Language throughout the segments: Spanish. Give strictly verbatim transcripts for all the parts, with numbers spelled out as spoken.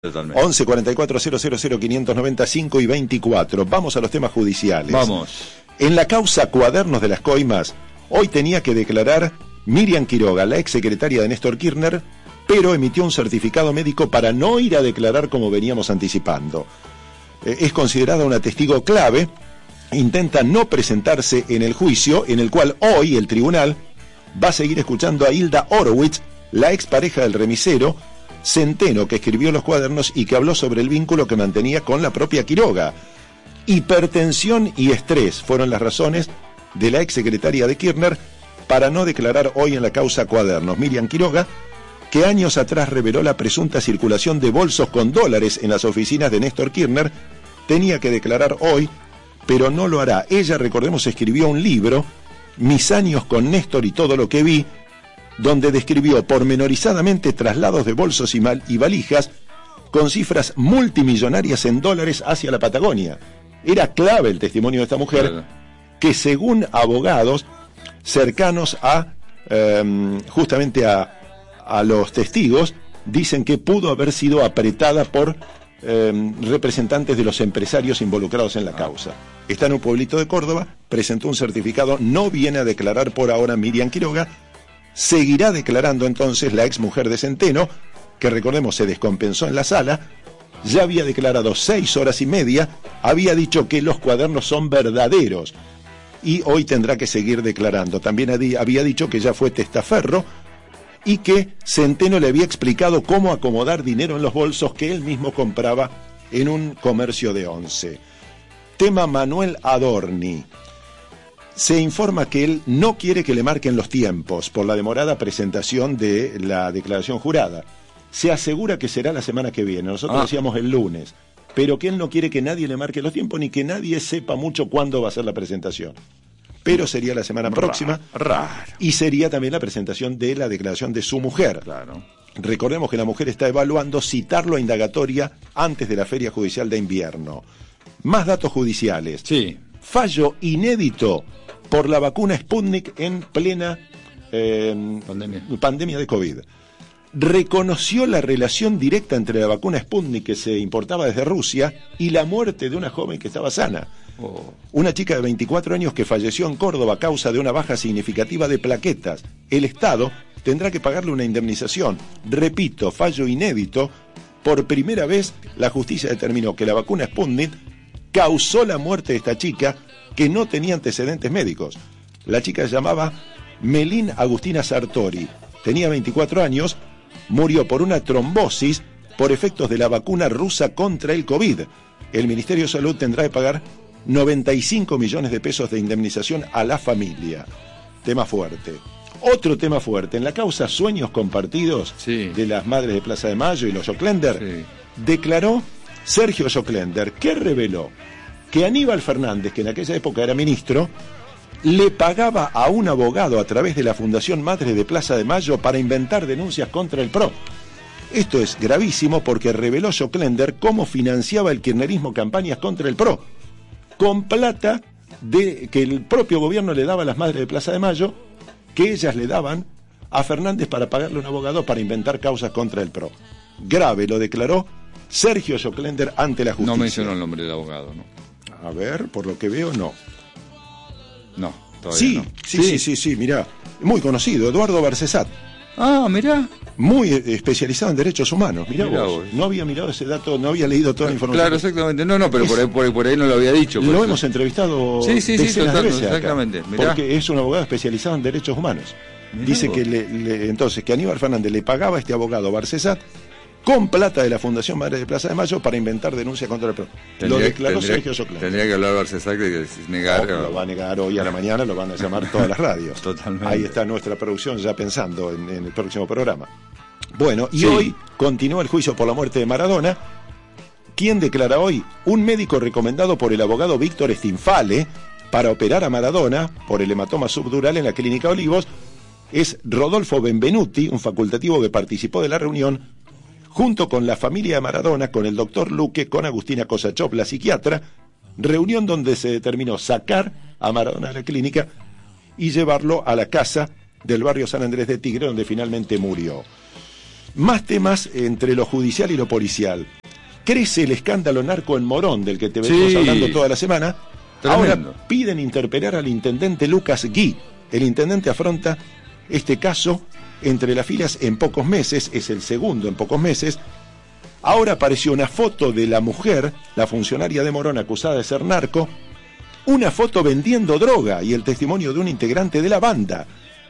Totalmente. once cuarenta y cuatro cero cero cero quinientos noventa y cinco y veinticuatro. Vamos a los temas judiciales. Vamos. En la causa Cuadernos de las Coimas, hoy tenía que declarar Miriam Quiroga, la ex secretaria de Néstor Kirchner, pero emitió un certificado médico para no ir a declarar como veníamos anticipando. Eh, es considerada una testigo clave, intenta no presentarse en el juicio, en el cual hoy el tribunal va a seguir escuchando a Hilda Horowitz, la expareja del remisero Centeno, que escribió los cuadernos y que habló sobre el vínculo que mantenía con la propia Quiroga. Hipertensión y estrés fueron las razones de la exsecretaria de Kirchner para no declarar hoy en la causa Cuadernos. Miriam Quiroga, que años atrás reveló la presunta circulación de bolsos con dólares en las oficinas de Néstor Kirchner, tenía que declarar hoy, pero no lo hará. Ella, recordemos, escribió un libro, Mis años con Néstor y todo lo que vi, donde describió pormenorizadamente traslados de bolsos y, mal, y valijas con cifras multimillonarias en dólares hacia la Patagonia. Era clave el testimonio de esta mujer, claro, que según abogados cercanos a eh, justamente a, a los testigos, dicen que pudo haber sido apretada por eh, representantes de los empresarios involucrados en la causa. Está en un pueblito de Córdoba, presentó un certificado, no viene a declarar por ahora Miriam Quiroga. Seguirá declarando entonces la exmujer de Centeno, que recordemos se descompensó en la sala, ya había declarado seis horas y media, había dicho que los cuadernos son verdaderos y hoy tendrá que seguir declarando. También había dicho que ya fue testaferro y que Centeno le había explicado cómo acomodar dinero en los bolsos que él mismo compraba en un comercio de Once. Tema Manuel Adorni. Se informa que él no quiere que le marquen los tiempos por la demorada presentación de la declaración jurada. Se asegura que será la semana que viene, nosotros ah. decíamos el lunes, pero que él no quiere que nadie le marque los tiempos ni que nadie sepa mucho cuándo va a ser la presentación. Pero sería la semana raro, próxima raro. Y sería también la presentación de la declaración de su mujer. Claro. Recordemos que la mujer está evaluando citarlo a indagatoria antes de la feria judicial de invierno. Más datos judiciales. Sí. Fallo inédito por la vacuna Sputnik en plena eh, pandemia. pandemia de COVID. Reconoció la relación directa entre la vacuna Sputnik que se importaba desde Rusia y la muerte de una joven que estaba sana. Oh. Una chica de veinticuatro años que falleció en Córdoba a causa de una baja significativa de plaquetas. El Estado tendrá que pagarle una indemnización. Repito, fallo inédito. Por primera vez la justicia determinó que la vacuna Sputnik causó la muerte de esta chica, que no tenía antecedentes médicos. La chica se llamaba Melín Agustina Sartori, tenía veinticuatro años, murió por una trombosis por efectos de la vacuna rusa contra el COVID. El Ministerio de Salud tendrá que pagar noventa y cinco millones de pesos de indemnización a la familia. Tema fuerte. Otro tema fuerte, en la causa Sueños Compartidos, sí, de las Madres de Plaza de Mayo y los Joclender, sí, declaró Sergio Joclender, que reveló que Aníbal Fernández, que en aquella época era ministro, le pagaba a un abogado a través de la Fundación Madres de Plaza de Mayo para inventar denuncias contra el P R O. Esto es gravísimo porque reveló Joclender cómo financiaba el kirchnerismo campañas contra el P R O, con plata de, que el propio gobierno le daba a las Madres de Plaza de Mayo, que ellas le daban a Fernández para pagarle a un abogado para inventar causas contra el P R O. Grave, lo declaró Sergio Joclender ante la justicia. No mencionó el nombre del abogado, ¿no? A ver, por lo que veo, no. No, todavía sí, no. Sí, sí, sí, sí, sí, mirá. Muy conocido, Eduardo Barcesat. Ah, mirá. Muy especializado en derechos humanos, mirá, mirá vos. vos. No había mirado ese dato, no había leído toda la información. Claro, exactamente. No, no, pero es, por, ahí, por, por ahí no lo había dicho. Lo hemos entrevistado sí, sí, sí, total, de veces exactamente. Acá, mirá. Porque es un abogado especializado en derechos humanos. Mirá Dice vos. que le, le, entonces que Aníbal Fernández le pagaba a este abogado Barcesat con plata de la Fundación Madre de Plaza de Mayo para inventar denuncias contra el P R O. Tendría, lo declaró tendría, Sergio Joclender. Tendría que hablar Barcesat de negar. No, lo va a negar hoy a la mañana, lo van a llamar todas las radios. Totalmente. Ahí está nuestra producción ya pensando en, en el próximo programa. Bueno, y sí, hoy continúa el juicio por la muerte de Maradona. ¿Quién declara hoy? Un médico recomendado por el abogado Víctor Stinfale para operar a Maradona por el hematoma subdural en la Clínica Olivos es Rodolfo Benvenuti, un facultativo que participó de la reunión junto con la familia de Maradona, con el doctor Luque, con Agustina Kosachov, la psiquiatra, reunión donde se determinó sacar a Maradona de la clínica y llevarlo a la casa del barrio San Andrés de Tigre, donde finalmente murió. Más temas entre lo judicial y lo policial. Crece el escándalo narco en Morón, del que te venimos sí. hablando toda la semana. Tremendo. Ahora piden interpelar al intendente Lucas Gui. El intendente afronta este caso entre las filas en pocos meses, es el segundo en pocos meses. Ahora apareció una foto de la mujer, la funcionaria de Morón acusada de ser narco, una foto vendiendo droga y el testimonio de un integrante de la banda.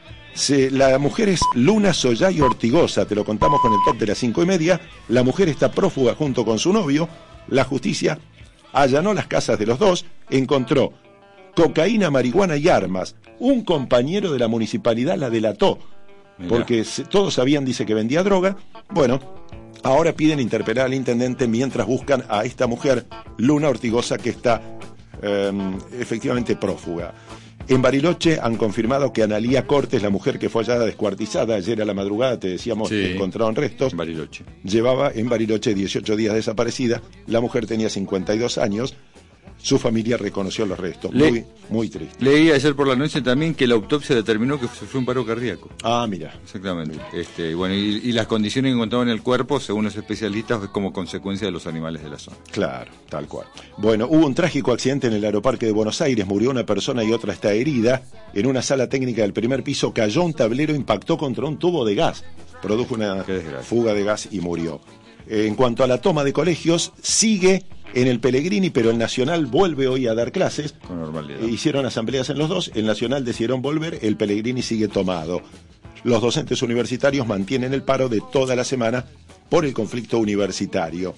Se, la mujer es Luna Sollay Ortigosa, te lo contamos con el top de las cinco y media. La mujer está prófuga junto con su novio. La justicia allanó las casas de los dos, encontró cocaína, marihuana y armas. Un compañero de la municipalidad la delató, Mirá. porque se, todos sabían, dice, que vendía droga. Bueno, ahora piden interpelar al intendente mientras buscan a esta mujer, Luna Ortigosa, que está eh, efectivamente prófuga. En Bariloche han confirmado que Analía Cortes, la mujer que fue hallada descuartizada ayer a la madrugada, te decíamos sí, que encontraron restos, Bariloche. Llevaba en Bariloche dieciocho días desaparecida. La mujer tenía cincuenta y dos años. Su familia reconoció los restos. Le, muy, muy triste. Leí ayer por la noche también que la autopsia determinó que fue un paro cardíaco. Ah, mira. Exactamente. Mira. Este, bueno, y, y las condiciones que encontraban en el cuerpo, según los especialistas, es como consecuencia de los animales de la zona. Claro, tal cual. Bueno, hubo un trágico accidente en el Aeroparque de Buenos Aires. Murió una persona y otra está herida. En una sala técnica del primer piso cayó un tablero, impactó contra un tubo de gas. Produjo una fuga de gas y murió. En cuanto a la toma de colegios, sigue en el Pellegrini, pero el Nacional vuelve hoy a dar clases. Con normalidad. Hicieron asambleas en los dos, el Nacional decidieron volver, el Pellegrini sigue tomado. Los docentes universitarios mantienen el paro de toda la semana por el conflicto universitario.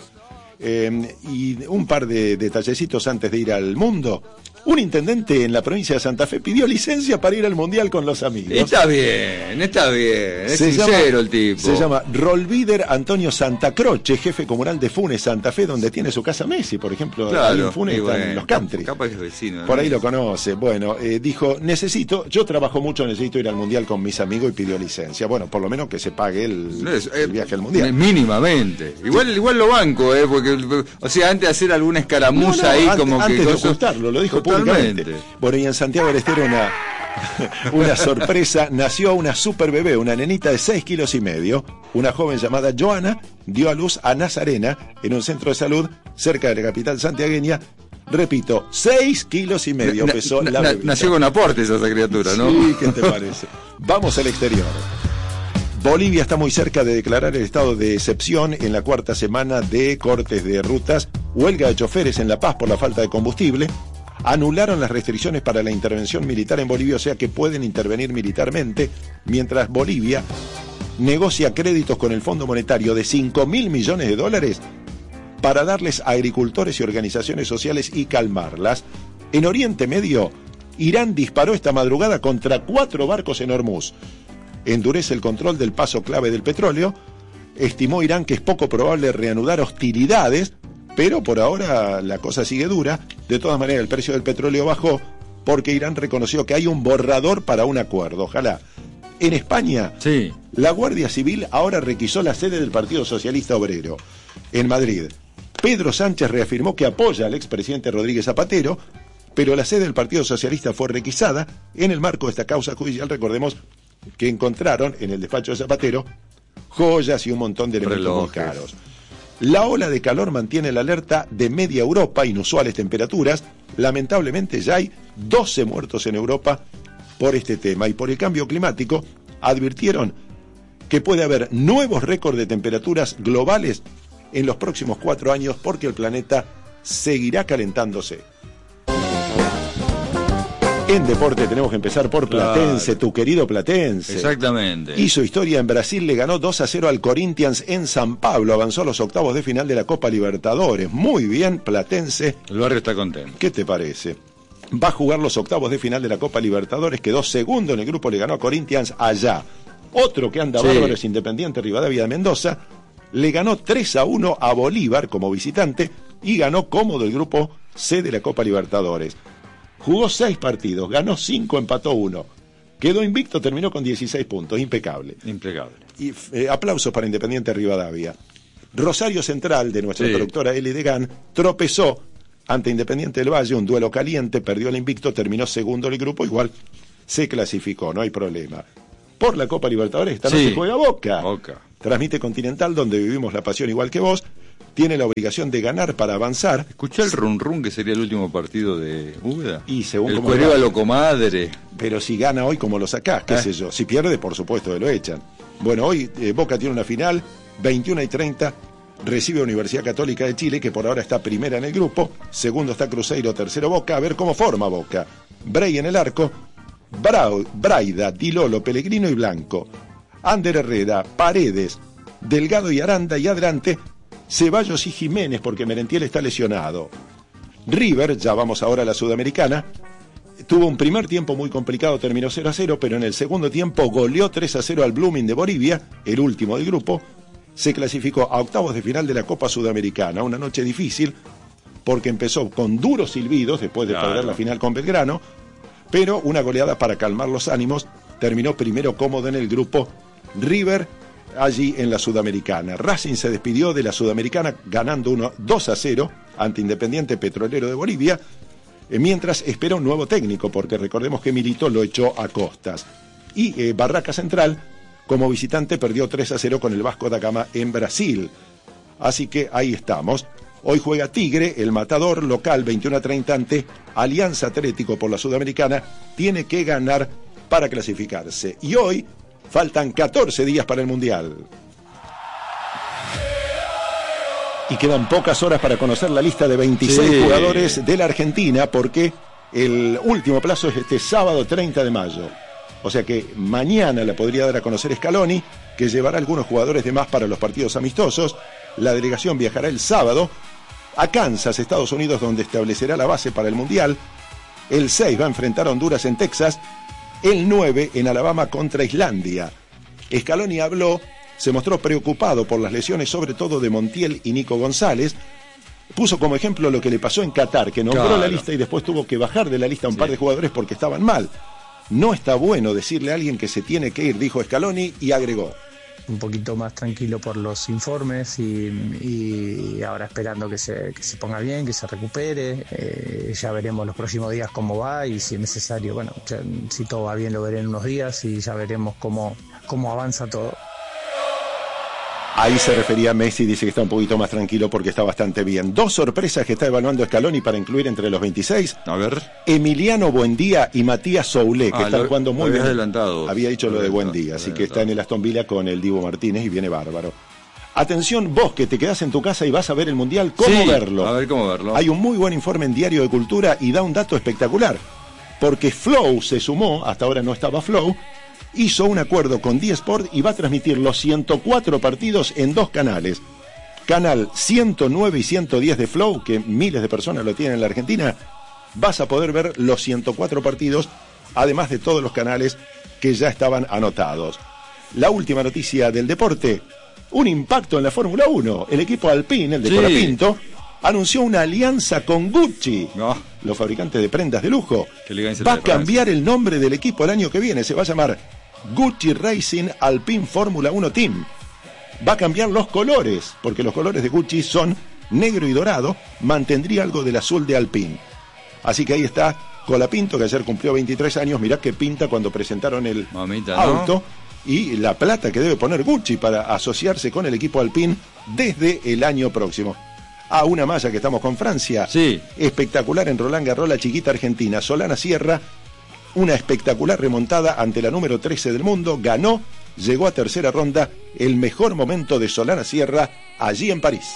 Eh, y un par de detallecitos antes de ir al mundo. Un intendente en la provincia de Santa Fe pidió licencia para ir al Mundial con los amigos. Está bien, está bien, es se sincero llama, el tipo. Se llama Rolvíder Antonio Santacroce, jefe comunal de Funes, Santa Fe, donde tiene su casa Messi, por ejemplo. Claro, ahí en Funes están bueno, los country. Capaz que es vecino. Por ahí lo conoce. Bueno, eh, dijo, necesito, yo trabajo mucho, necesito ir al Mundial con mis amigos y pidió licencia. Bueno, por lo menos que se pague el, es, el viaje al Mundial. Mínimamente. Igual, igual lo banco, eh, porque, o sea, antes de hacer alguna escaramuza no, no, ahí antes, como antes que... Antes de ocultarlo, lo dijo públicamente. Bueno, y en Santiago del Estero una, una sorpresa, nació una super bebé, una nenita de seis kilos y medio. Una joven llamada Joana dio a luz a Nazarena en un centro de salud cerca de la capital santiagueña. Repito, seis kilos y medio pesó na, na, la bebé. Nació con aportes esa criatura, ¿no? Sí, ¿qué te parece? Vamos al exterior. Bolivia está muy cerca de declarar el estado de excepción en la cuarta semana de cortes de rutas, huelga de choferes en La Paz por la falta de combustible. Anularon las restricciones para la intervención militar en Bolivia, o sea que pueden intervenir militarmente, mientras Bolivia negocia créditos con el Fondo Monetario de cinco mil millones de dólares para darles a agricultores y organizaciones sociales y calmarlas. En Oriente Medio, Irán disparó esta madrugada contra cuatro barcos en Hormuz. Endurece el control del paso clave del petróleo. Estimó Irán que es poco probable reanudar hostilidades, pero por ahora la cosa sigue dura. De todas maneras, el precio del petróleo bajó porque Irán reconoció que hay un borrador para un acuerdo. Ojalá. En España, sí. La Guardia Civil ahora requisó la sede del Partido Socialista Obrero en Madrid. Pedro Sánchez reafirmó que apoya al expresidente Rodríguez Zapatero, pero la sede del Partido Socialista fue requisada en el marco de esta causa judicial. Recordemos que encontraron en el despacho de Zapatero joyas y un montón de elementos muy caros. La ola de calor mantiene la alerta de media Europa, inusuales temperaturas. Lamentablemente ya hay doce muertos en Europa por este tema. Y por el cambio climático, advirtieron que puede haber nuevos récords de temperaturas globales en los próximos cuatro años porque el planeta seguirá calentándose. En deporte tenemos que empezar por Platense, claro. Tu querido Platense. Exactamente. Hizo historia en Brasil, le ganó dos a cero al Corinthians en San Pablo, avanzó a los octavos de final de la Copa Libertadores. Muy bien, Platense. El barrio está contento. ¿Qué te parece? Va a jugar los octavos de final de la Copa Libertadores, quedó segundo en el grupo, le ganó a Corinthians allá. Otro que anda sí. bárbaro es Independiente Rivadavia de Mendoza, le ganó tres a uno a Bolívar como visitante y ganó cómodo el grupo C de la Copa Libertadores. Jugó seis partidos, ganó cinco, empató uno. Quedó invicto, terminó con dieciséis puntos, impecable. Impecable. Y eh, aplausos para Independiente Rivadavia. Rosario Central, de nuestra sí. productora Eli Degan, tropezó ante Independiente del Valle, un duelo caliente, perdió el invicto, terminó segundo el grupo, igual se clasificó, no hay problema. Por la Copa Libertadores esta noche sí. juega Boca. Boca. Transmite Continental, donde vivimos la pasión igual que vos. Tiene la obligación de ganar para avanzar. ¿Escuchó el run run que sería el último partido de Úbeda? Y según el como Cuereva Locomadre. Pero si gana hoy, ¿cómo lo sacás? ¿Qué eh. sé yo? Si pierde, por supuesto que lo echan. Bueno, hoy eh, Boca tiene una final, veintiuna y treinta, recibe a Universidad Católica de Chile, que por ahora está primera en el grupo. Segundo está Cruzeiro, tercero Boca. A ver cómo forma Boca. Bray en el arco, Brau, Braida, Di Lolo, Pellegrino y Blanco. Ander Herrera, Paredes, Delgado y Aranda, y adelante Ceballos y Jiménez, porque Merentiel está lesionado. River, ya vamos ahora a la Sudamericana, tuvo un primer tiempo muy complicado, terminó cero a cero, pero en el segundo tiempo goleó tres a cero al Blooming de Bolivia, el último del grupo. Se clasificó a octavos de final de la Copa Sudamericana, una noche difícil, porque empezó con duros silbidos después de claro. perder la final con Belgrano, pero una goleada para calmar los ánimos. Terminó primero cómodo en el grupo River, allí en la Sudamericana. Racing se despidió de la Sudamericana ganando dos a cero ante Independiente Petrolero de Bolivia, mientras espera un nuevo técnico, porque recordemos que Milito lo echó a Costas. Y eh, Barraca Central, como visitante, perdió tres a cero con el Vasco da Gama en Brasil. Así que ahí estamos. Hoy juega Tigre, el matador local, veintiuno a treinta ante Alianza Atlético por la Sudamericana. Tiene que ganar para clasificarse. Y hoy faltan catorce días para el Mundial. Y quedan pocas horas para conocer la lista de veintiséis sí. jugadores de la Argentina, porque el último plazo es este sábado treinta de mayo. O sea que mañana la podría dar a conocer Scaloni, que llevará algunos jugadores de más para los partidos amistosos. La delegación viajará el sábado a Kansas, Estados Unidos, donde establecerá la base para el Mundial. El seis va a enfrentar a Honduras en Texas. El nueve en Alabama contra Islandia. Scaloni habló, se mostró preocupado por las lesiones, sobre todo de Montiel y Nico González. Puso como ejemplo lo que le pasó en Qatar, que nombró claro. la lista y después tuvo que bajar de la lista a un sí. par de jugadores porque estaban mal. No está bueno decirle a alguien que se tiene que ir, dijo Scaloni, y agregó: un poquito más tranquilo por los informes y, y ahora esperando que se, que se ponga bien, que se recupere. Eh, ya veremos los próximos días cómo va y si es necesario, bueno, ya, si todo va bien lo veré en unos días y ya veremos cómo, cómo avanza todo. Ahí se refería a Messi, dice que está un poquito más tranquilo porque está bastante bien. Dos sorpresas que está evaluando Scaloni para incluir entre los veintiséis. A ver. Emiliano Buendía y Matías Soulé, que ah, están lo, jugando muy bien. Adelantado. Había dicho lo, lo de Buendía, así que está en el Aston Villa con el Dibu Martínez y viene bárbaro. Atención, vos que te quedás en tu casa y vas a ver el Mundial, ¿cómo sí, verlo? A ver cómo verlo. Hay un muy buen informe en Diario de Cultura y da un dato espectacular. Porque Flow se sumó, hasta ahora no estaba Flow, hizo un acuerdo con D-Sport y va a transmitir los ciento cuatro partidos en dos canales. Canal ciento nueve y ciento diez de Flow, que miles de personas lo tienen en la Argentina. Vas a poder ver los ciento cuatro partidos, además de todos los canales que ya estaban anotados. La última noticia del deporte: un impacto en la Fórmula uno. El equipo Alpine, el de sí. Colapinto, anunció una alianza con Gucci, no. los fabricantes de prendas de lujo. Va a cambiar el nombre del equipo el año que viene. Se va a llamar Gucci Racing Alpine Fórmula uno Team. Va a cambiar los colores, porque los colores de Gucci son negro y dorado. Mantendría algo del azul de Alpine. Así que ahí está Colapinto, que ayer cumplió veintitrés años. Mirá qué pinta cuando presentaron el Mamita, auto, ¿no? Y la plata que debe poner Gucci para asociarse con el equipo Alpine desde el año próximo. Ah, una malla que estamos con Francia. Sí. Espectacular en Roland Garros, la chiquita argentina Solana Sierra. Una espectacular remontada ante la número trece del mundo. Ganó, llegó a tercera ronda. El mejor momento de Solana Sierra allí en París.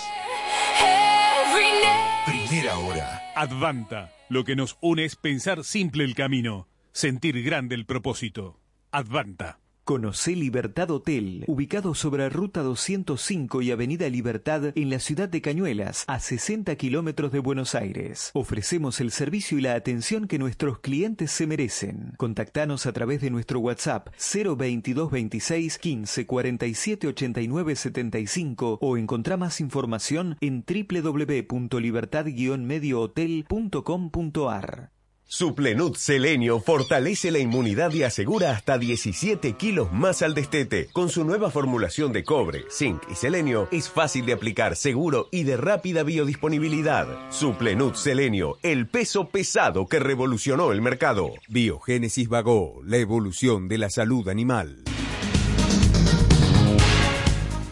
Primera hora. Advanta. Lo que nos une es pensar simple el camino, sentir grande el propósito. Advanta. Conocé Libertad Hotel, ubicado sobre Ruta doscientos cinco y Avenida Libertad en la ciudad de Cañuelas, a sesenta kilómetros de Buenos Aires. Ofrecemos el servicio y la atención que nuestros clientes se merecen. Contactanos a través de nuestro WhatsApp cero veintidós veintiséis quince cuarenta y siete ochenta y nueve setenta y cinco o encontrá más información en doble u doble u doble u punto libertad guion medio hotel punto com punto ar. Suplenut Selenio fortalece la inmunidad y asegura hasta diecisiete kilos más al destete. Con su nueva formulación de cobre, zinc y selenio, es fácil de aplicar, seguro y de rápida biodisponibilidad. Suplenut Selenio, el peso pesado que revolucionó el mercado. Biogénesis Bagó, la evolución de la salud animal.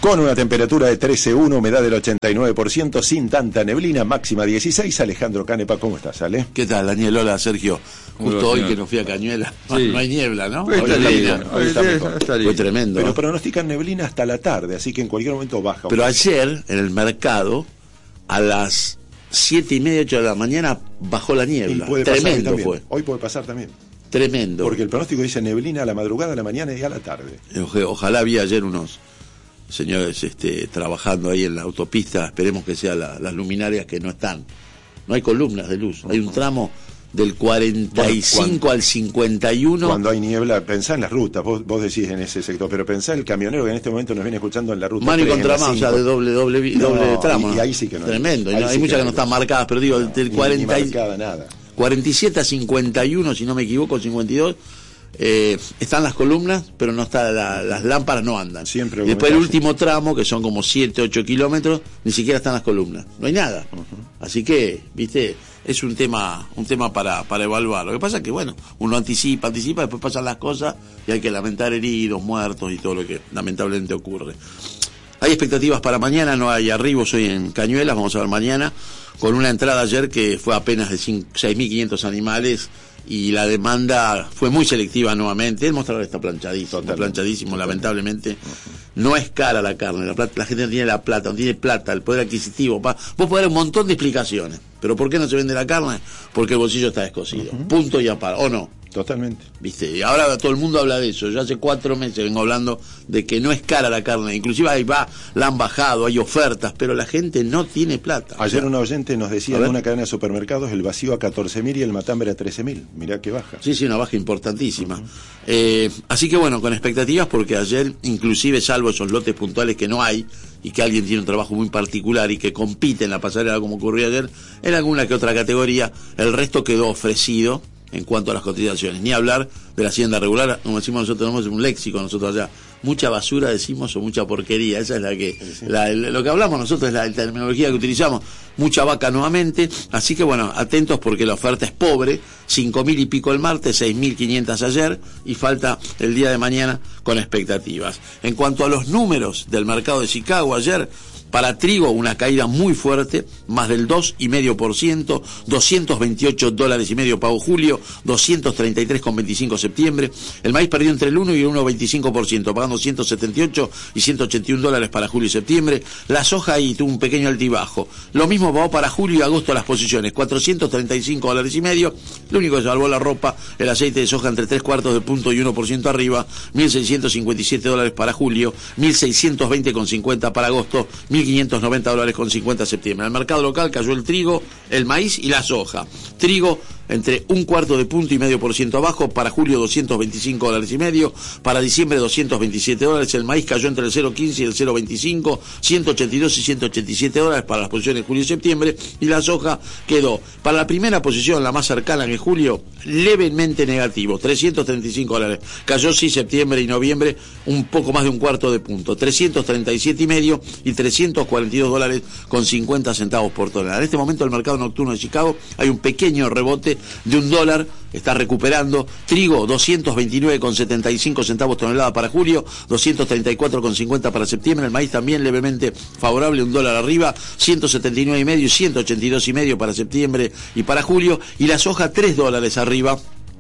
Con una temperatura de trece coma uno, humedad del ochenta y nueve por ciento, sin tanta neblina, máxima dieciséis. Alejandro Canepa, ¿cómo estás, Ale? ¿Qué tal, Daniel? Hola, Sergio. Justo Hola, hoy señor. que nos fui a Cañuelas, Sí. no hay niebla, ¿no? Hoy Ahora está está lindo. bien. Hoy está Hoy mejor. está Fue lindo. tremendo. Pero ¿no? pronostican neblina hasta la tarde, así que en cualquier momento baja. Pero ayer, en el mercado, a las siete y media, ocho de la mañana, bajó la Y niebla. puede pasar hoy Tremendo también. fue. Hoy puede pasar también. Tremendo. Porque el pronóstico dice neblina a la madrugada, a la mañana y a la tarde. Oje- Ojalá había ayer unos señores este, trabajando ahí en la autopista. Esperemos que sean la- las luminarias que no están. No hay columnas de luz. Hay un tramo del cuarenta y cinco Bueno, cuando- al cincuenta y uno. Cuando hay niebla, pensá en las rutas, vos, vos decís en ese sector, pero pensá el camionero que en este momento nos viene escuchando en la ruta. Mano y tres, en la contramano, o sea, cinco. de doble, doble, vi- No, doble tramo. y- y ahí sí que no hay. Tremendo. y Ahí no- sí hay que muchas que no no hay. están marcadas, pero digo, No, del ni- ni cuarenta y- marcada nada. cuarenta y siete a cincuenta y uno, si no me equivoco, cincuenta y dos, eh, están las columnas, pero no está la- las lámparas no andan. Siempre y después el comentaste. último tramo, que son como siete, ocho kilómetros, ni siquiera están las columnas. No hay nada. Así que, viste, es un tema un tema para, para evaluar. Lo que pasa es que, bueno, uno anticipa, anticipa, después pasan las cosas y hay que lamentar heridos, muertos y todo lo que lamentablemente ocurre. Hay expectativas para mañana, no hay arribos hoy en Cañuelas, vamos a ver mañana, con una entrada ayer que fue apenas de seis mil quinientos animales y la demanda fue muy selectiva nuevamente. El mostrador está planchadísimo, Totalmente. planchadísimo, lamentablemente. No es cara la carne, la, plata, la gente no tiene la plata, no tiene plata, el poder adquisitivo. Pa, vos podés dar un montón de explicaciones, pero ¿por qué no se vende la carne? Porque el bolsillo está descosido. Punto y aparte, ¿o no? Totalmente. ¿Viste? Y ahora todo el mundo habla de eso. Yo hace cuatro meses vengo hablando de que no es cara la carne. Inclusive ahí va, la han bajado, hay ofertas, pero la gente no tiene plata. Ayer O sea, una oyente nos decía a en ver. una cadena de supermercados el vacío a catorce mil y el matambre a trece mil. Mirá que baja. Sí, sí, una baja importantísima. Eh, así que bueno, con expectativas porque ayer, inclusive salvo esos lotes puntuales que no hay y que alguien tiene un trabajo muy particular y que compite en la pasarela como ocurrió ayer, en alguna que otra categoría, el resto quedó ofrecido en cuanto a las cotizaciones. Ni hablar de la hacienda regular, como decimos nosotros, tenemos un léxico nosotros allá. Mucha basura decimos o mucha porquería, esa es la que, la, lo que hablamos nosotros es la terminología que utilizamos. Mucha vaca nuevamente, así que bueno, atentos porque la oferta es pobre, cinco mil y pico el martes, seis mil quinientos ayer y falta el día de mañana con expectativas. En cuanto a los números del mercado de Chicago ayer, para trigo una caída muy fuerte, más del dos coma cinco por ciento, doscientos veintiocho dólares y medio pagó julio, doscientos treinta y tres coma veinticinco septiembre. El maíz perdió entre el uno y el uno coma veinticinco por ciento, pagando ciento setenta y ocho y ciento ochenta y uno dólares para julio y septiembre. La soja ahí tuvo un pequeño altibajo. Lo mismo pagó para julio y agosto las posiciones, cuatrocientos treinta y cinco dólares y medio. Lo único que salvó la ropa, el aceite de soja entre tres cuartos de punto y uno por ciento arriba, mil seiscientos cincuenta y siete dólares para julio, mil seiscientos veinte coma cincuenta para agosto, mil quinientos noventa dólares con cincuenta septiembre. En el mercado local cayó el trigo, el maíz y la soja. Trigo entre un cuarto de punto y medio por ciento abajo, para julio doscientos veinticinco dólares y medio, para diciembre doscientos veintisiete dólares, el maíz cayó entre el cero coma quince y el cero coma veinticinco, ciento ochenta y dos y ciento ochenta y siete dólares para las posiciones de julio y septiembre, y la soja quedó para la primera posición, la más cercana en julio, levemente negativo, trescientos treinta y cinco dólares, cayó sí septiembre y noviembre un poco más de un cuarto de punto, trescientos treinta y siete y medio y trescientos cuarenta y dos dólares con cincuenta centavos por tonelada. En este momento el mercado nocturno de Chicago hay un pequeño rebote de un dólar, está recuperando. Trigo doscientos veintinueve con setenta y cinco centavos tonelada para julio, doscientos treinta y cuatro con cincuenta para septiembre. El maíz también levemente favorable, un dólar arriba, ciento setenta y nueve y medio y ciento ochenta y dos y medio para septiembre y para julio, y la soja tres dólares arriba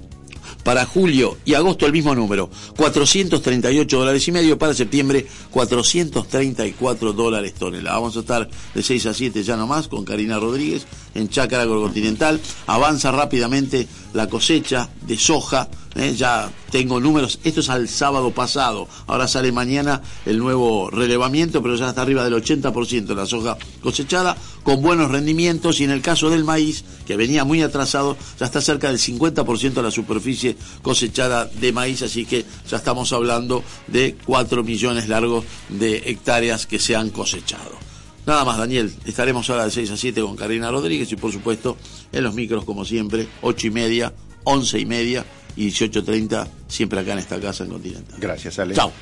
para julio y agosto, el mismo número, cuatrocientos treinta y ocho dólares y medio, para septiembre cuatrocientos treinta y cuatro dólares tonelada. Vamos a estar de seis a siete ya nomás con Karina Rodríguez en Chácara Agrocontinental. Avanza rápidamente la cosecha de soja, ¿eh? Ya tengo números, esto es al sábado pasado, ahora sale mañana el nuevo relevamiento, pero ya está arriba del ochenta por ciento de la soja cosechada, con buenos rendimientos, y en el caso del maíz, que venía muy atrasado, ya está cerca del cincuenta por ciento de la superficie cosechada de maíz, así que ya estamos hablando de cuatro millones largos de hectáreas que se han cosechado. Nada más, Daniel, estaremos ahora de seis a siete con Karina Rodríguez y por supuesto en los micros como siempre, ocho y media, once y media y dieciocho treinta, siempre acá en esta casa en Continental. Gracias, Ale. Chao.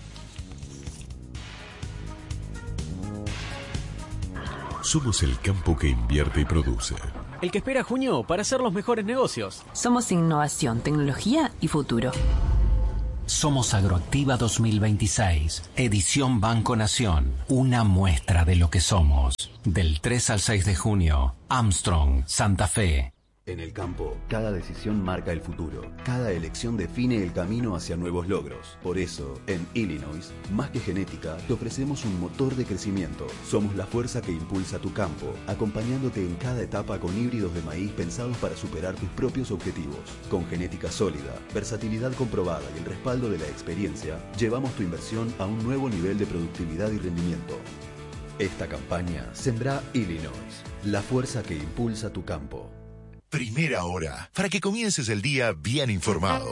Somos el campo que invierte y produce. El que espera junio para hacer los mejores negocios. Somos innovación, tecnología y futuro. Somos Agroactiva dos mil veintiséis, edición Banco Nación, una muestra de lo que somos. Del tres al seis de junio, Armstrong, Santa Fe. En el campo, cada decisión marca el futuro. Cada elección define el camino hacia nuevos logros. Por eso, en Illinois, más que genética, te ofrecemos un motor de crecimiento. Somos la fuerza que impulsa tu campo, acompañándote en cada etapa con híbridos de maíz pensados para superar tus propios objetivos. Con genética sólida, versatilidad comprobada y el respaldo de la experiencia, llevamos tu inversión a un nuevo nivel de productividad y rendimiento. Esta campaña Sembrá Illinois, la fuerza que impulsa tu campo. Primera hora, para que comiences el día bien informado.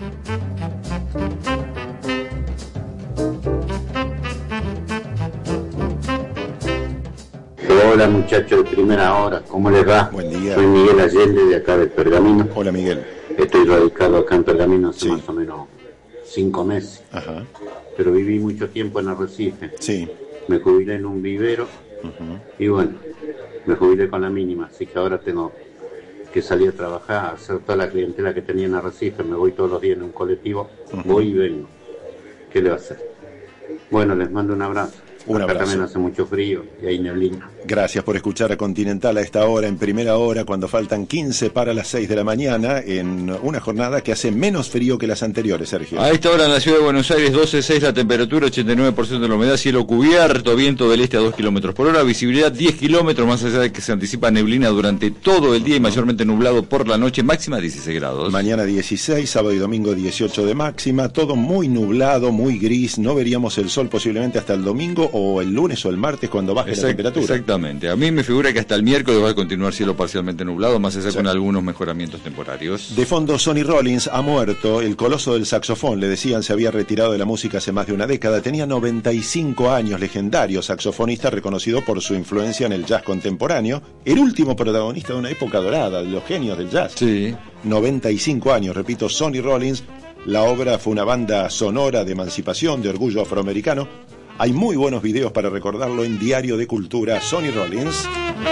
Hola muchachos de Primera Hora, ¿cómo les va? Buen día. Soy Miguel Allende de acá de Pergamino. Hola Miguel. Estoy radicado acá en Pergamino hace sí. más o menos cinco meses. Ajá. Pero viví mucho tiempo en Arrecife. Sí. Me jubilé en un vivero. Uh-huh. Y bueno, me jubilé con la mínima, así que ahora tengo que salir a trabajar, hacer toda la clientela que tenía en Arrecife. Me voy todos los días en un colectivo, uh-huh. voy y vengo. ¿Qué le va a hacer? Bueno, les mando un abrazo. Un Acá abrazo. También hace mucho frío y hay neblina. Gracias por escuchar a Continental a esta hora, en Primera Hora, cuando faltan quince para las seis de la mañana, en una jornada que hace menos frío que las anteriores, Sergio. A esta hora en la ciudad de Buenos Aires, doce seis la temperatura, ochenta y nueve por ciento de la humedad, cielo cubierto, viento del este a dos kilómetros por hora, visibilidad diez kilómetros, más allá de que se anticipa neblina durante todo el día y mayormente nublado por la noche, máxima dieciséis grados. Mañana dieciséis, sábado y domingo dieciocho de máxima, todo muy nublado, muy gris, no veríamos el sol posiblemente hasta el domingo o el lunes o el martes cuando baje Exact, la temperatura. Exactamente. A mí me figura que hasta el miércoles va a continuar cielo parcialmente nublado, más allá sí. con algunos mejoramientos temporarios. De fondo, Sonny Rollins ha muerto. El coloso del saxofón, le decían, se había retirado de la música hace más de una década. Tenía noventa y cinco años, legendario saxofonista reconocido por su influencia en el jazz contemporáneo. El último protagonista de una época dorada, de los genios del jazz. Sí. noventa y cinco años, repito, Sonny Rollins. La obra fue una banda sonora de emancipación, de orgullo afroamericano. Hay muy buenos videos para recordarlo en Diario de Cultura, Sonny Rollins.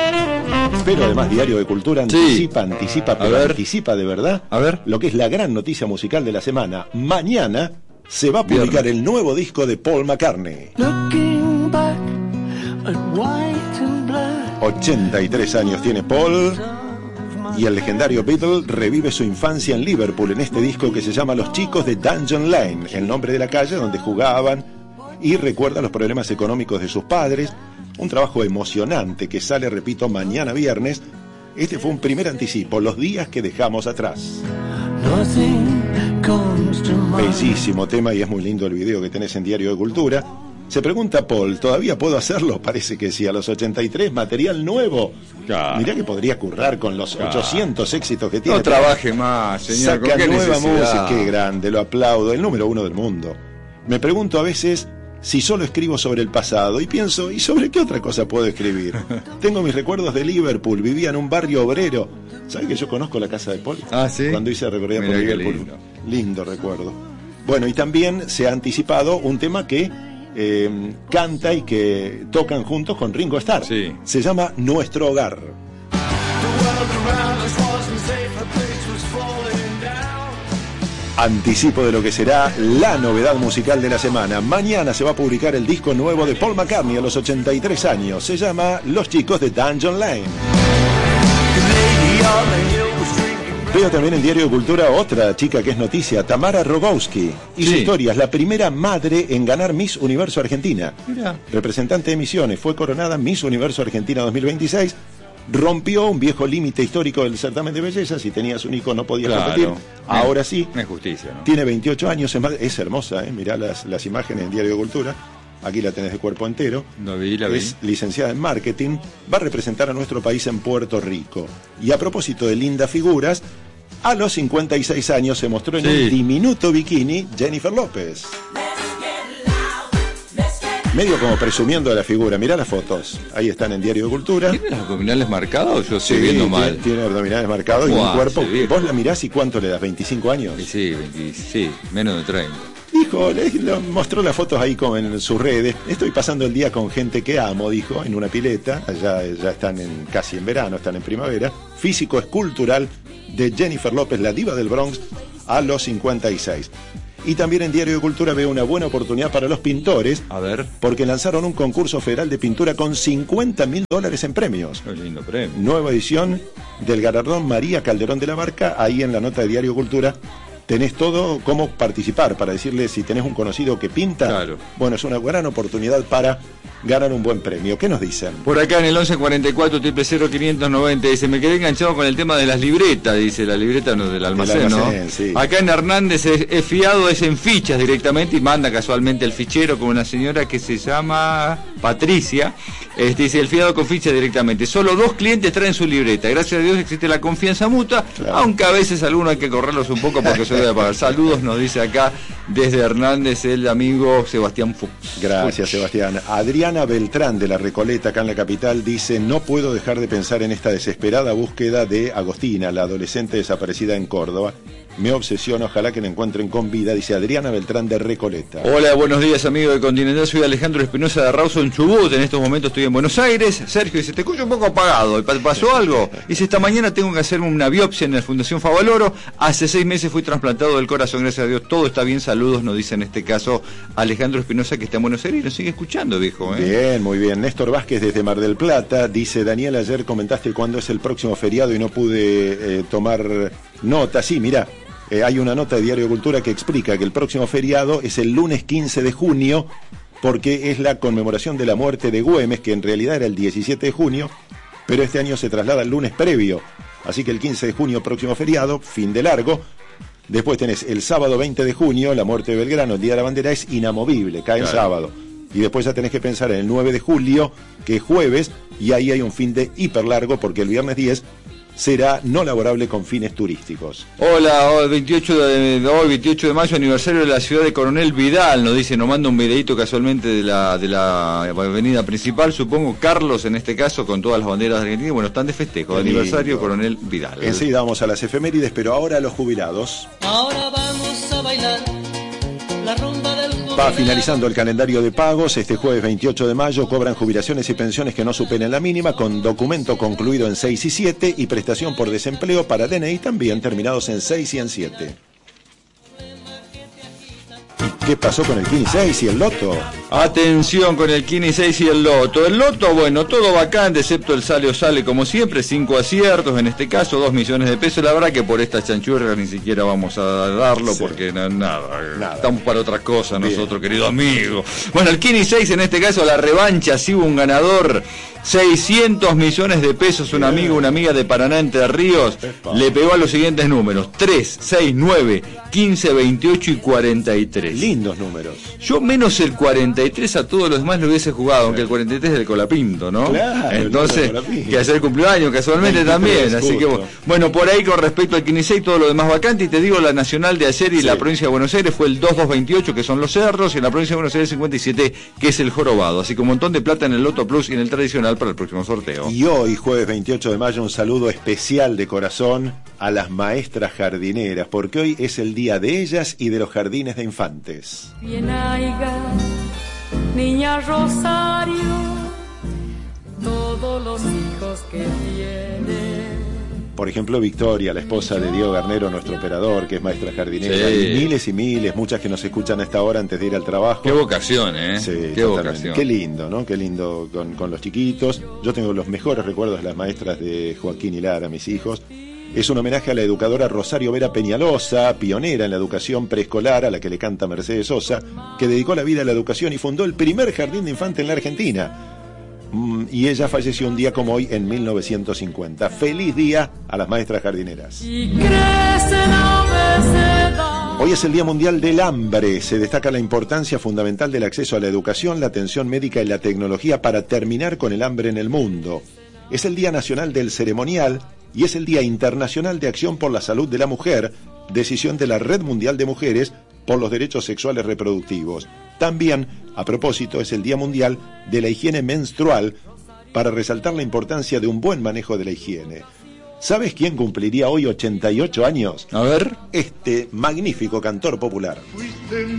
Pero además Diario de Cultura anticipa, sí. anticipa, pero anticipa de verdad a ver. lo que es la gran noticia musical de la semana. Mañana se va a publicar Viernes. el nuevo disco de Paul McCartney. Back at white and black. ochenta y tres años tiene Paul. Y el legendario Beatle revive su infancia en Liverpool en este disco que se llama Los Chicos de Dungeon Lane, el nombre de la calle donde jugaban, y recuerda los problemas económicos de sus padres. Un trabajo emocionante que sale, repito, mañana viernes. Este fue un primer anticipo, los días que dejamos atrás. Bellísimo tema y es muy lindo el video que tenés en Diario de Cultura. Se pregunta Paul, ¿todavía puedo hacerlo? Parece que sí, a los ochenta y tres, material nuevo. Claro. Mirá que podría currar con los claro. ochocientos éxitos que tiene. No trabaje más, señor. Saca nueva música, qué grande, lo aplaudo, el número uno del mundo. Me pregunto a veces si solo escribo sobre el pasado y pienso, ¿y sobre qué otra cosa puedo escribir? Tengo mis recuerdos de Liverpool, vivía en un barrio obrero. ¿Sabes que yo conozco la casa de Paul? Ah, sí. Cuando hice recorrida por Liverpool. Lindo. lindo recuerdo. Bueno, y también se ha anticipado un tema que eh, canta y que tocan juntos con Ringo Starr. Sí. Se llama Nuestro Hogar. Anticipo de lo que será la novedad musical de la semana. Mañana se va a publicar el disco nuevo de Paul McCartney a los ochenta y tres años. Se llama Los Chicos de Dungeon Lane. Veo también en Diario de Cultura otra chica que es noticia, Tamara Rogowski. Y sí. su historia es la primera madre en ganar Miss Universo Argentina. Mirá. Representante de Misiones, fue coronada Miss Universo Argentina dos mil veintiséis. Rompió un viejo límite histórico del certamen de belleza. Si tenías un hijo no podías claro. competir. Ahora sí. No es justicia, ¿no? Tiene veintiocho años, es, es hermosa, ¿eh? Mirá las, las imágenes en Diario de Cultura. Aquí la tenés de cuerpo entero. No vi, la vi. Es licenciada en marketing. Va a representar a nuestro país en Puerto Rico. Y a propósito de lindas figuras, a los cincuenta y seis años se mostró en sí. un diminuto bikini Jennifer López. Medio como presumiendo de la figura. Mirá las fotos. Ahí están en Diario de Cultura. ¿Tiene los abdominales marcados? Yo estoy sí, viendo tiene, mal. Tiene abdominales marcados wow, y un cuerpo. Vos la mirás y ¿cuánto le das? ¿veinticinco años? Sí, veinte, sí, menos de treinta. Dijo, le, le mostró las fotos ahí como en sus redes. Estoy pasando el día con gente que amo, dijo, en una pileta. Allá ya están en, casi en verano, están en primavera. Físico escultural de Jennifer López, la diva del Bronx, a los cincuenta y seis. Y también en Diario de Cultura veo una buena oportunidad para los pintores. A ver. Porque lanzaron un concurso federal de pintura con cincuenta mil dólares en premios. Qué lindo premio. Nueva edición del galardón María Calderón de la Barca. Ahí en la nota de Diario de Cultura tenés todo cómo participar, para decirle si tenés un conocido que pinta. Claro. Bueno, es una gran oportunidad para ganar un buen premio. ¿Qué nos dicen? Por acá en el once cuarenta y cuatro, cero cero quinientos noventa, dice, me quedé enganchado con el tema de las libretas, dice, la libreta no, del almacén, El almacén, ¿no? sí. Acá en Hernández es, es fiado, es en fichas directamente y manda casualmente el fichero con una señora que se llama Patricia. Este, dice, el fiado con fichas directamente. Solo dos clientes traen su libreta. Gracias a Dios existe la confianza mutua, claro. Aunque a veces algunos hay que correrlos un poco porque se debe pagar. Saludos, nos dice acá desde Hernández el amigo Sebastián Fuchs. Gracias, Sebastián. Adriana Beltrán de la Recoleta, acá en la capital, dice, no puedo dejar de pensar en esta desesperada búsqueda de Agostina, la adolescente desaparecida en Córdoba. Me obsesiona, ojalá que la encuentren con vida, dice Adriana Beltrán de Recoleta. Hola, buenos días, amigo de Continental. Soy Alejandro Espinosa de Rawson, Chubut. En estos momentos estoy en Buenos Aires. Sergio dice, te escucho un poco apagado. ¿Pasó algo? Dice, esta mañana tengo que hacer una biopsia en la Fundación Favaloro. Hace seis meses fui trasplantado del corazón, gracias a Dios. Todo está bien, saludos, nos dice en este caso Alejandro Espinosa, que está en Buenos Aires y nos sigue escuchando, viejo. ¿eh? Bien, muy bien. Néstor Vázquez desde Mar del Plata. Dice, Daniel, ayer comentaste cuándo es el próximo feriado y no pude eh, tomar nota. Sí, mirá. Eh, hay una nota de Diario de Cultura que explica que el próximo feriado es el lunes quince de junio, porque es la conmemoración de la muerte de Güemes, que en realidad era el diecisiete de junio, pero este año se traslada al lunes previo. Así que el quince de junio, próximo feriado, fin de largo. Después tenés el sábado veinte de junio, la muerte de Belgrano, el Día de la Bandera, es inamovible, cae en claro. sábado. Y después ya tenés que pensar en el nueve de julio, que es jueves, y ahí hay un fin de hiper largo, porque el viernes diez será no laborable con fines turísticos. Hola, hoy veintiocho de, hoy veintiocho de mayo, aniversario de la ciudad de Coronel Vidal, nos dice, nos manda un videíto casualmente de la de la avenida principal, supongo Carlos en este caso, con todas las banderas de Argentina, bueno, están de festejo, de aniversario Coronel Vidal. Enseguida vamos a las efemérides, pero ahora a los jubilados. Ahora vamos a bailar la rumba del jubilado. Va finalizando el calendario de pagos. Este jueves veintiocho de mayo cobran jubilaciones y pensiones que no superen la mínima, con documento concluido en seis y siete y prestación por desempleo para D N I también terminados en seis y en siete. ¿Qué pasó con el Kini seis y el Loto? Atención con el Kini seis y el Loto. El Loto, bueno, todo bacán, excepto el sale o sale como siempre, cinco aciertos, en este caso dos millones de pesos. La verdad que por esta chanchurra ni siquiera vamos a darlo, sí. porque na, nada, nada, estamos para otra cosa nosotros, bien, querido amigo. Bueno, el Kini seis en este caso, la revancha, sí hubo un ganador, seiscientos millones de pesos, un amigo, una amiga de Paraná, Entre Ríos, Epa. le pegó a los siguientes números, tres, seis, nueve, quince, veintiocho y cuarenta y tres. Lindos números. Yo menos el cuarenta y tres a todos los demás lo hubiese jugado, claro. aunque el cuarenta y tres es del Colapinto, ¿no? Claro, entonces, que ayer cumplió años casualmente también, así justo. que bueno, por ahí con respecto al Kini seis todo lo demás vacante, y te digo, la nacional de ayer y sí. la provincia de Buenos Aires fue el dos dos veintiocho, que son los cerros, y en la provincia de Buenos Aires cincuenta y siete, que es el jorobado, así que un montón de plata en el Loto Plus y en el tradicional para el próximo sorteo. Y hoy, jueves veintiocho de mayo, un saludo especial de corazón a las maestras jardineras, porque hoy es el día de ellas y de los jardines de infantes. Bien haiga, niña Rosario, todos los hijos que tiene. Por ejemplo, Victoria, la esposa de Diego Garnero, nuestro operador, que es maestra jardinera. Sí. Y miles y miles, muchas que nos escuchan a esta hora antes de ir al trabajo. Qué vocación, ¿eh? Sí, Qué totalmente. vocación. Qué lindo, ¿no? Qué lindo con, con los chiquitos. Yo tengo los mejores recuerdos de las maestras de Joaquín y Lara, mis hijos. Es un homenaje a la educadora Rosario Vera Peñalosa, pionera en la educación preescolar, a la que le canta Mercedes Sosa, que dedicó la vida a la educación y fundó el primer jardín de infantes en la Argentina. Y ella falleció un día como hoy en mil novecientos cincuenta. Feliz día a las maestras jardineras. Hoy es el Día Mundial del Hambre. Se destaca la importancia fundamental del acceso a la educación, la atención médica y la tecnología para terminar con el hambre en el mundo. Es el Día Nacional del Ceremonial y es el Día Internacional de Acción por la Salud de la Mujer, decisión de la Red Mundial de Mujeres por los Derechos Sexuales Reproductivos. También, a propósito, es el Día Mundial de la Higiene Menstrual, para resaltar la importancia de un buen manejo de la higiene. ¿Sabes quién cumpliría hoy ochenta y ocho años? A ver. Este magnífico cantor popular.